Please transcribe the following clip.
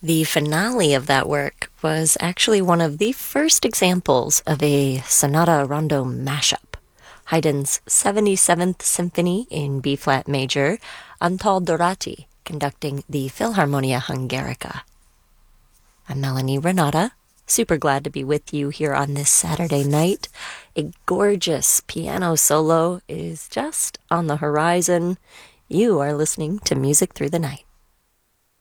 The finale of that work was actually one of the first examples of a sonata rondo mashup. Haydn's 77th Symphony in B-flat major, Antal Dorati conducting the Philharmonia Hungarica. I'm Melanie Renata, super glad to be with you here on this Saturday night. A gorgeous piano solo is just on the horizon. You are listening to Music Through the Night.